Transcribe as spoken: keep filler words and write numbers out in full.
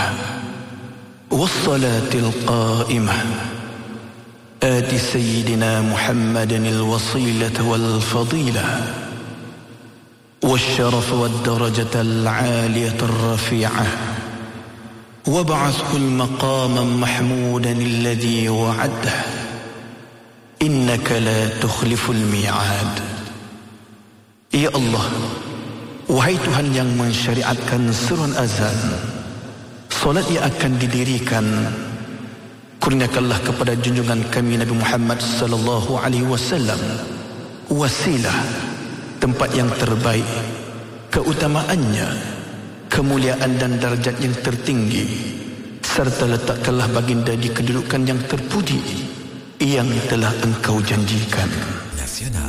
والصلاة القائمة آت سيدنا محمد الوصيلة والفضيلة والشرف والدرجة العالية الرفيعة وابعثه المقام محمودا الذي وعده إنك لا تخلف الميعاد. Ya Allah, wahai Tuhan yang mensyariatkan seruan azan, solat yang akan didirikan, kurniakanlah kepada junjungan kami Nabi Muhammad sallallahu alaihi wasallam wasilah, tempat yang terbaik, keutamaannya, kemuliaan dan darjat yang tertinggi, serta letakkanlah baginda di kedudukan yang terpuji yang telah engkau janjikan. Nasional.